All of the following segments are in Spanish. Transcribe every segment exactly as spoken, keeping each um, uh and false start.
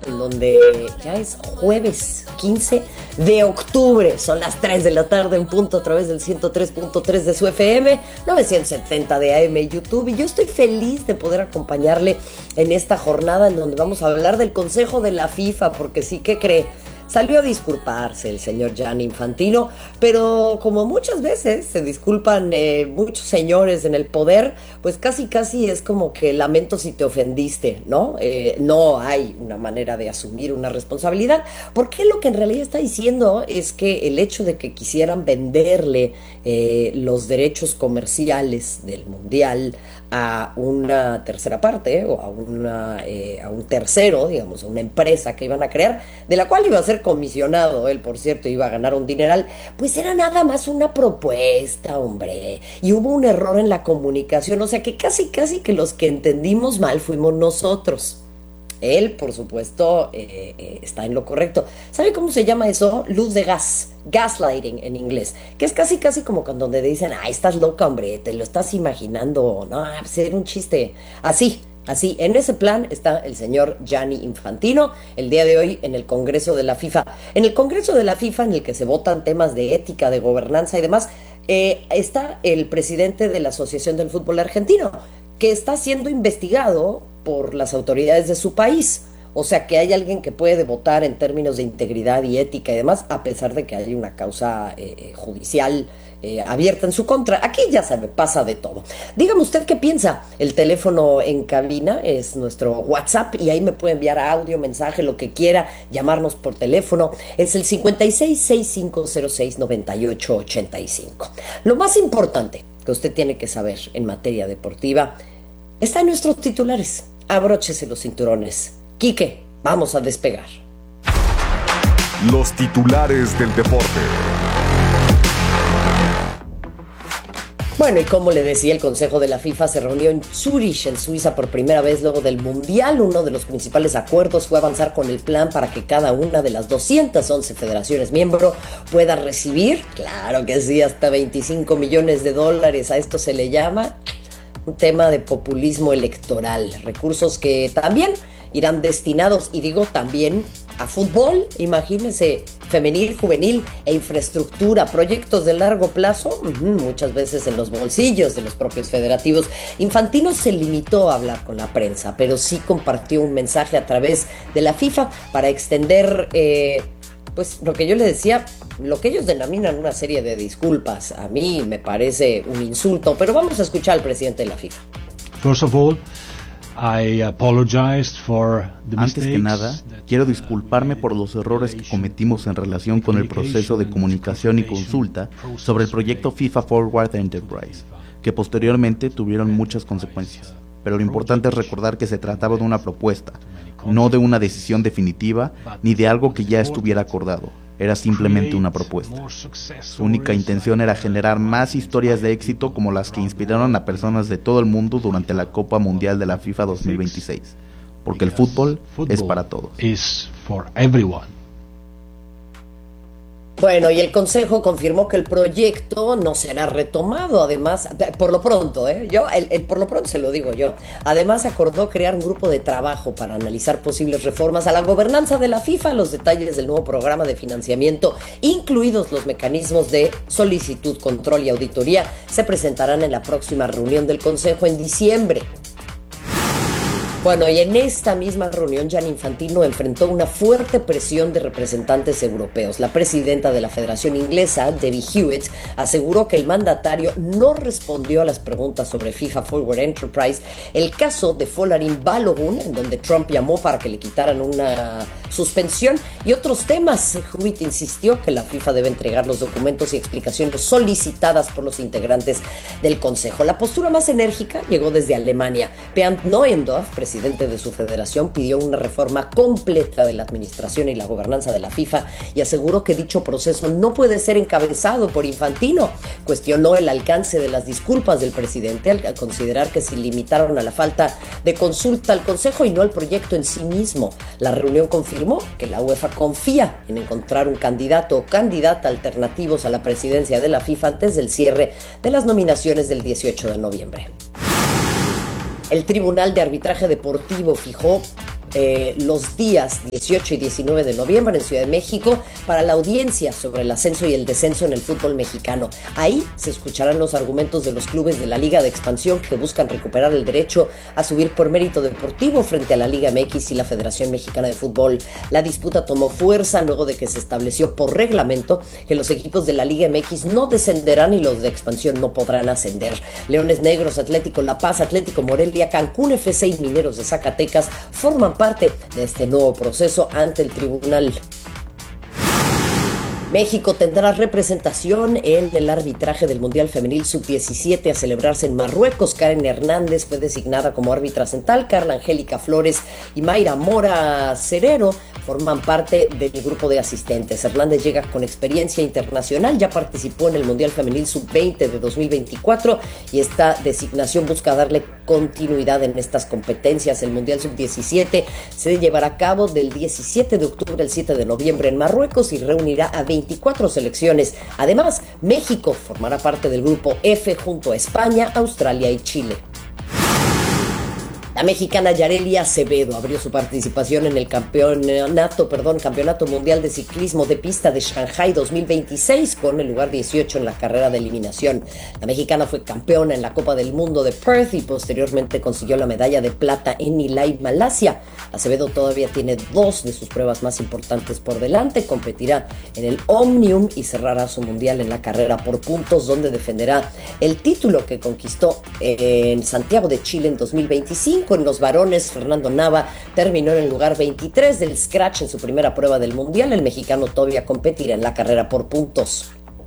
en donde ya es jueves quince de octubre. Son las tres de la tarde en punto a través del ciento tres punto tres de su F M, novecientos setenta de A M y YouTube. Y yo estoy feliz de poder acompañarle en esta jornada en donde vamos a hablar del Consejo de la FIFA, porque sí, ¿qué cree? Salió a disculparse el señor Gianni Infantino, pero como muchas veces se disculpan eh, muchos señores en el poder, pues casi casi es como que lamento si te ofendiste, ¿no? Eh, no hay una manera de asumir una responsabilidad, porque lo que en realidad está diciendo es que el hecho de que quisieran venderle eh, los derechos comerciales del Mundial a una tercera parte o a, una, eh, a un tercero, digamos, a una empresa que iban a crear, de la cual iba a ser comisionado, él por cierto iba a ganar un dineral, pues era nada más una propuesta, hombre, y hubo un error en la comunicación, o sea que casi casi que los que entendimos mal fuimos nosotros. Él, por supuesto, eh, eh, está en lo correcto. ¿Sabe cómo se llama eso? Luz de gas, gaslighting en inglés, que es casi casi como cuando te dicen, ah, estás loca, hombre, te lo estás imaginando, no, pues era un chiste, así. Así, en ese plan está el señor Gianni Infantino, el día de hoy en el Congreso de la FIFA. En el Congreso de la FIFA, en el que se votan temas de ética, de gobernanza y demás, eh, está el presidente de la Asociación del Fútbol Argentino, que está siendo investigado por las autoridades de su país. O sea, que hay alguien que puede votar en términos de integridad y ética y demás, a pesar de que hay una causa eh, judicial eh, abierta en su contra. Aquí ya se me pasa de todo. Dígame usted qué piensa. El teléfono en cabina es nuestro WhatsApp y ahí me puede enviar audio, mensaje, lo que quiera, llamarnos por teléfono. Es el cincuenta y seis, sesenta y cinco cero seis, noventa y ocho ochenta y cinco. Lo más importante que usted tiene que saber en materia deportiva está en nuestros titulares. Abróchese los cinturones. Quique, vamos a despegar. Los titulares del deporte. Bueno, y como le decía, el Consejo de la FIFA se reunió en Zurich, en Suiza, por primera vez luego del Mundial. Uno de los principales acuerdos fue avanzar con el plan para que cada una de las doscientas once federaciones miembro pueda recibir, claro que sí, hasta veinticinco millones de dólares. A esto se le llama un tema de populismo electoral. Recursos que también irán destinados, y digo también, a fútbol, imagínense, femenil, juvenil e infraestructura, proyectos de largo plazo, uh-huh, muchas veces en los bolsillos de los propios federativos. Infantino se limitó a hablar con la prensa, pero sí compartió un mensaje a través de la FIFA para extender, eh, pues lo que yo le decía, lo que ellos denominan una serie de disculpas. A mí me parece un insulto, pero vamos a escuchar al presidente de la FIFA. First of all, I apologized for the Antes que nada, quiero disculparme por los errores que cometimos en relación con el proceso de comunicación y consulta sobre el proyecto FIFA Forward Enterprise, que posteriormente tuvieron muchas consecuencias. Pero lo importante es recordar que se trataba de una propuesta, no de una decisión definitiva ni de algo que ya estuviera acordado. Era simplemente una propuesta. Su única intención era generar más historias de éxito como las que inspiraron a personas de todo el mundo durante la Copa Mundial de la FIFA dos mil veintiséis, porque el fútbol es para todos. Bueno, y el Consejo confirmó que el proyecto no será retomado, además, por lo pronto, ¿eh? Yo, el, el, por lo pronto se lo digo yo. Además, acordó crear un grupo de trabajo para analizar posibles reformas a la gobernanza de la FIFA, los detalles del nuevo programa de financiamiento, incluidos los mecanismos de solicitud, control y auditoría, se presentarán en la próxima reunión del Consejo en diciembre. Bueno, y en esta misma reunión, Gianni Infantino enfrentó una fuerte presión de representantes europeos. La presidenta de la Federación Inglesa, Debbie Hewitt, aseguró que el mandatario no respondió a las preguntas sobre FIFA Forward Enterprise, el caso de Folarin Balogun, en donde Trump llamó para que le quitaran una suspensión, y otros temas. Hewitt insistió que la FIFA debe entregar los documentos y explicaciones solicitadas por los integrantes del Consejo. La postura más enérgica llegó desde Alemania. Bernd Neuendorf, presidente presidente de su federación, pidió una reforma completa de la administración y la gobernanza de la FIFA y aseguró que dicho proceso no puede ser encabezado por Infantino. Cuestionó el alcance de las disculpas del presidente al considerar que se limitaron a la falta de consulta al Consejo y no al proyecto en sí mismo. La reunión confirmó que la UEFA confía en encontrar un candidato o candidata alternativos a la presidencia de la FIFA antes del cierre de las nominaciones del dieciocho de noviembre. El Tribunal de Arbitraje Deportivo fijó eh, los días dieciocho y diecinueve de noviembre en Ciudad de México para la audiencia sobre el ascenso y el descenso en el fútbol mexicano. Ahí se escucharán los argumentos de los clubes de la Liga de Expansión que buscan recuperar el derecho a subir por mérito deportivo frente a la Liga M X y la Federación Mexicana de Fútbol. La disputa tomó fuerza luego de que se estableció por reglamento que los equipos de la Liga M X no descenderán y los de Expansión no podrán ascender. Leones Negros, Atlético La Paz, Atlético Morelia, Cancún F C y Mineros de Zacatecas forman parte de este nuevo proceso ante el tribunal. México tendrá representación en el arbitraje del Mundial Femenil sub diecisiete a celebrarse en Marruecos. Karen Hernández fue designada como árbitra central, Carla Angélica Flores y Mayra Mora Cerero forman parte del grupo de asistentes. Hernández llega con experiencia internacional, ya participó en el Mundial Femenil sub veinte de dos mil veinticuatro y esta designación busca darle continuidad en estas competencias. El Mundial sub diecisiete se llevará a cabo del diecisiete de octubre al siete de noviembre en Marruecos y reunirá a veinticuatro selecciones. Además, México formará parte del grupo F junto a España, Australia y Chile. La mexicana Yareli Acevedo abrió su participación en el campeonato, perdón, campeonato mundial de ciclismo de pista de Shanghai dos mil veintiséis con el lugar dieciocho en la carrera de eliminación. La mexicana fue campeona en la Copa del Mundo de Perth y posteriormente consiguió la medalla de plata en Ilai, Malasia. Acevedo todavía tiene dos de sus pruebas más importantes por delante. Competirá en el Omnium y cerrará su mundial en la carrera por puntos, donde defenderá el título que conquistó en Santiago de Chile en dos mil veinticinco. En los varones, Fernando Nava terminó en el lugar veintitrés del scratch en su primera prueba del mundial. El mexicano todavía competirá en la carrera por puntos.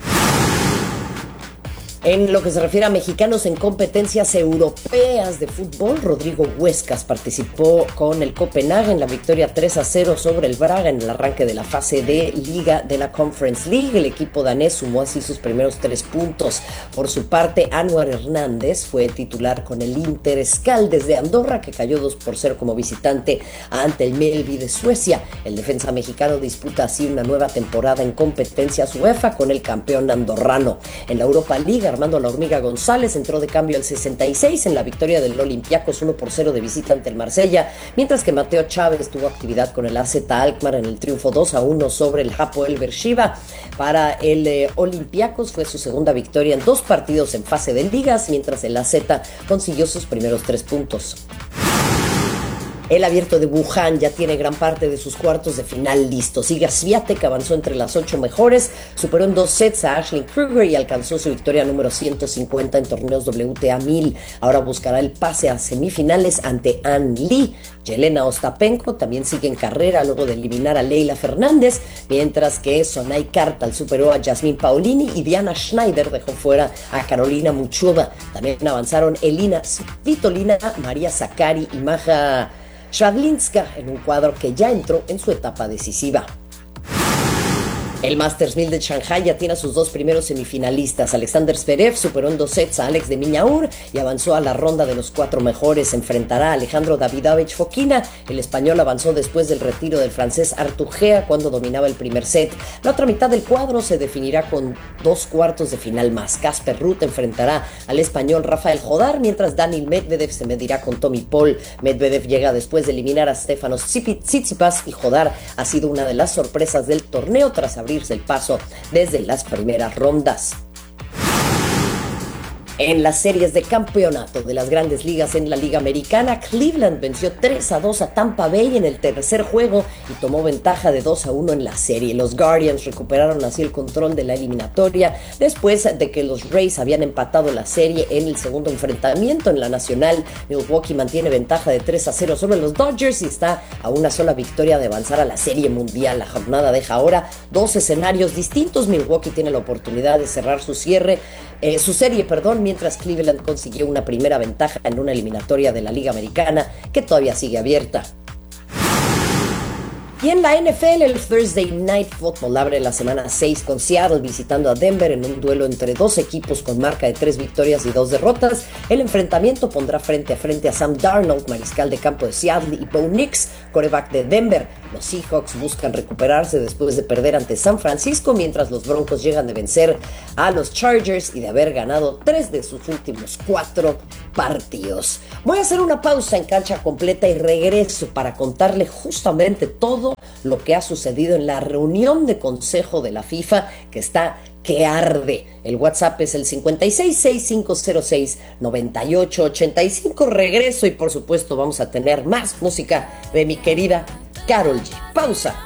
En lo que se refiere a mexicanos en competencias europeas de fútbol, Rodrigo Huescas participó con el Copenhague en la victoria tres a cero sobre el Braga en el arranque de la fase de Liga de la Conference League. El equipo danés sumó así sus primeros tres puntos. Por su parte, Anwar Hernández fue titular con el Inter Skaldes de Andorra, que cayó dos por cero como visitante ante el Mjällby de Suecia. El defensa mexicano disputa así una nueva temporada en competencias UEFA con el campeón andorrano. En la Europa League, Armando La Hormiga González entró de cambio al sesenta y seis en la victoria del Olympiacos uno por cero de visita ante el Marsella, mientras que Mateo Chávez tuvo actividad con el A Z Alkmaar en el triunfo dos a uno sobre el Hapoel Beersheva. Para el eh, Olympiacos fue su segunda victoria en dos partidos en fase de ligas, mientras el A Z consiguió sus primeros tres puntos. El Abierto de Wuhan ya tiene gran parte de sus cuartos de final listos. Iga Swiatek avanzó entre las ocho mejores, superó en dos sets a Ashley Kruger y alcanzó su victoria número ciento cincuenta en torneos W T A mil. Ahora buscará el pase a semifinales ante Ann Lee. Yelena Ostapenko también sigue en carrera luego de eliminar a Leila Fernández, mientras que Sonay Kartal superó a Jasmine Paolini y Diana Schneider dejó fuera a Carolina Muchova. También avanzaron Elina Svitolina, María Sakkari y Maja Shradlinska en un cuadro que ya entró en su etapa decisiva. El Masters mil de Shanghai ya tiene a sus dos primeros semifinalistas. Alexander Zverev superó en dos sets a Alex de Minaur y avanzó a la ronda de los cuatro mejores. Enfrentará a Alejandro Davidovich Fokina. El español avanzó después del retiro del francés Arthur Gea cuando dominaba el primer set. La otra mitad del cuadro se definirá con dos cuartos de final más. Casper Ruud enfrentará al español Rafael Jodar, mientras Daniil Medvedev se medirá con Tommy Paul. Medvedev llega después de eliminar a Stefanos Tsitsipas y Jodar ha sido una de las sorpresas del torneo tras abrirse el paso desde las primeras rondas. En las series de campeonato de las grandes ligas en la Liga Americana, Cleveland venció tres a dos a Tampa Bay en el tercer juego y tomó ventaja de dos a uno en la serie. Los Guardians recuperaron así el control de la eliminatoria después de que los Rays habían empatado la serie en el segundo enfrentamiento. En la Nacional, Milwaukee mantiene ventaja de tres a cero sobre los Dodgers y está a una sola victoria de avanzar a la Serie Mundial. La jornada deja ahora dos escenarios distintos. Milwaukee tiene la oportunidad de cerrar su cierre, eh, su serie, perdón, mientras Cleveland consiguió una primera ventaja en una eliminatoria de la Liga Americana que todavía sigue abierta. Y en la N F L, el Thursday Night Football abre la semana seis con Seattle visitando a Denver en un duelo entre dos equipos con marca de tres victorias y dos derrotas. El enfrentamiento pondrá frente a frente a Sam Darnold, mariscal de campo de Seattle, y Bo Nix, quarterback de Denver. Los Seahawks buscan recuperarse después de perder ante San Francisco, mientras los Broncos llegan de vencer a los Chargers y de haber ganado tres de sus últimos cuatro partidos. Voy a hacer una pausa en Cancha Completa y regreso para contarle justamente todo lo que ha sucedido en la reunión de consejo de la FIFA, que está que arde. El WhatsApp es el cincuenta y seis, sesenta y cinco cero seis, noventa y ocho ochenta y cinco. Regreso y por supuesto vamos a tener más música de mi querida Karol G. Pausa